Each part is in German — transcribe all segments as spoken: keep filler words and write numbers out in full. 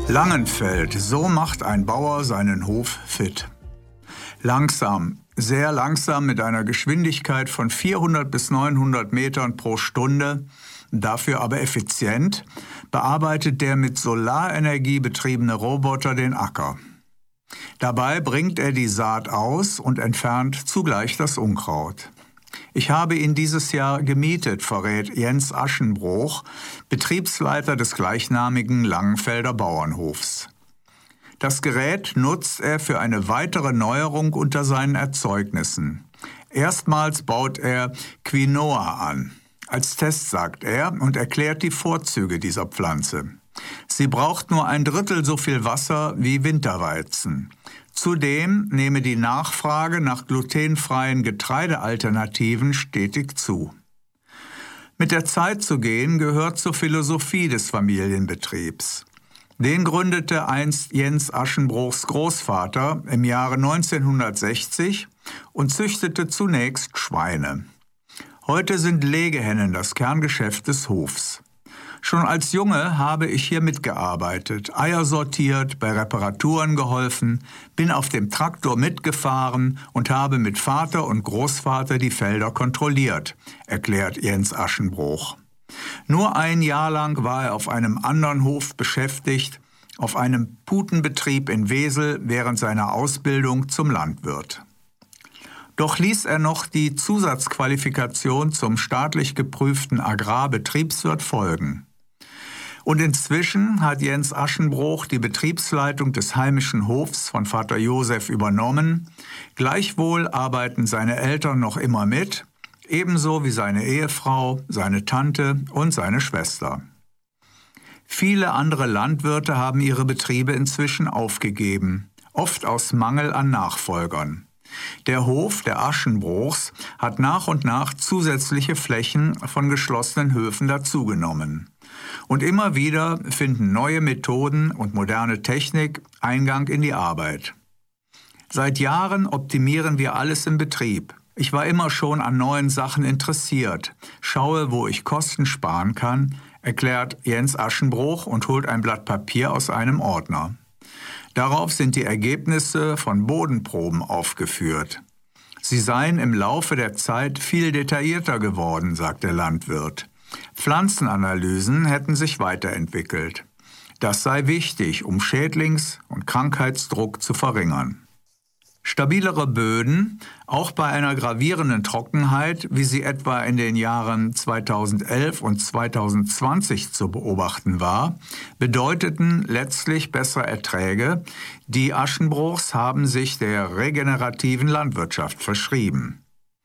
Langenfeld, so macht ein Bauer seinen Hof fit. Langsam, sehr langsam mit einer Geschwindigkeit von vierhundert bis neunhundert Metern pro Stunde, dafür aber effizient, bearbeitet der mit Solarenergie betriebene Roboter den Acker. Dabei bringt er die Saat aus und entfernt zugleich das Unkraut. Ich habe ihn dieses Jahr gemietet, verrät Jens Aschenbroch, Betriebsleiter des gleichnamigen Langenfelder Bauernhofs. Das Gerät nutzt er für eine weitere Neuerung unter seinen Erzeugnissen. Erstmals baut er Quinoa an. Als Test sagt er und erklärt die Vorzüge dieser Pflanze. Sie braucht nur ein Drittel so viel Wasser wie Winterweizen. Zudem nehme die Nachfrage nach glutenfreien Getreidealternativen stetig zu. Mit der Zeit zu gehen gehört zur Philosophie des Familienbetriebs. Den gründete einst Jens Aschenbrochs Großvater im Jahre neunzehnhundertsechzig und züchtete zunächst Schweine. Heute sind Legehennen das Kerngeschäft des Hofs. Schon als Junge habe ich hier mitgearbeitet, Eier sortiert, bei Reparaturen geholfen, bin auf dem Traktor mitgefahren und habe mit Vater und Großvater die Felder kontrolliert, erklärt Jens Aschenbroch. Nur ein Jahr lang war er auf einem anderen Hof beschäftigt, auf einem Putenbetrieb in Wesel während seiner Ausbildung zum Landwirt. Doch ließ er noch die Zusatzqualifikation zum staatlich geprüften Agrarbetriebswirt folgen. Und inzwischen hat Jens Aschenbroch die Betriebsleitung des heimischen Hofs von Vater Josef übernommen. Gleichwohl arbeiten seine Eltern noch immer mit, ebenso wie seine Ehefrau, seine Tante und seine Schwester. Viele andere Landwirte haben ihre Betriebe inzwischen aufgegeben, oft aus Mangel an Nachfolgern. Der Hof der Aschenbrochs hat nach und nach zusätzliche Flächen von geschlossenen Höfen dazugenommen. Und immer wieder finden neue Methoden und moderne Technik Eingang in die Arbeit. Seit Jahren optimieren wir alles im Betrieb. Ich war immer schon an neuen Sachen interessiert, schaue, wo ich Kosten sparen kann, erklärt Jens Aschenbroch und holt ein Blatt Papier aus einem Ordner. Darauf sind die Ergebnisse von Bodenproben aufgeführt. Sie seien im Laufe der Zeit viel detaillierter geworden, sagt der Landwirt. Pflanzenanalysen hätten sich weiterentwickelt. Das sei wichtig, um Schädlings- und Krankheitsdruck zu verringern. Stabilere Böden, auch bei einer gravierenden Trockenheit, wie sie etwa in den Jahren zweitausendelf und zweitausendzwanzig zu beobachten war, bedeuteten letztlich bessere Erträge. Die Aschenbrochs haben sich der regenerativen Landwirtschaft verschrieben.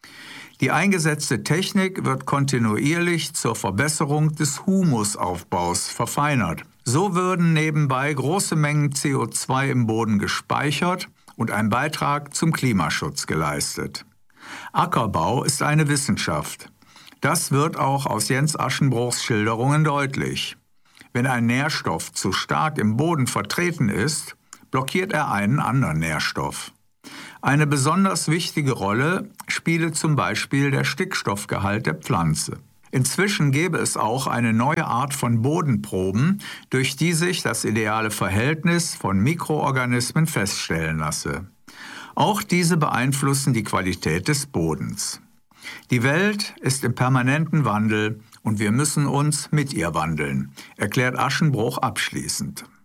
Die eingesetzte Technik wird kontinuierlich zur Verbesserung des Humusaufbaus verfeinert. So würden nebenbei große Mengen C O zwei im Boden gespeichert und ein Beitrag zum Klimaschutz geleistet. Ackerbau ist eine Wissenschaft. Das wird auch aus Jens Aschenbrochs Schilderungen deutlich. Wenn ein Nährstoff zu stark im Boden vertreten ist, blockiert er einen anderen Nährstoff. Eine besonders wichtige Rolle spiele zum Beispiel der Stickstoffgehalt der Pflanze. Inzwischen gäbe es auch eine neue Art von Bodenproben, durch die sich das ideale Verhältnis von Mikroorganismen feststellen lasse. Auch diese beeinflussen die Qualität des Bodens. Die Welt ist im permanenten Wandel und wir müssen uns mit ihr wandeln, erklärt Aschenbroch abschließend.